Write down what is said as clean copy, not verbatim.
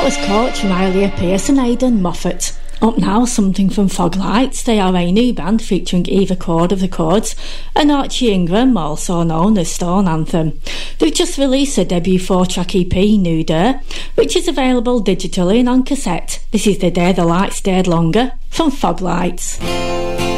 was coach Riley Pierce and Aidan Moffat. Up now, something from Foglights. They are a new band featuring Eva Chord of the Chords and Archie Ingram, also known as Stone Anthem. They've just released a debut 4-track EP, Nude, which is available digitally and on cassette. This is The Day the Light Stayed Longer from Foglights.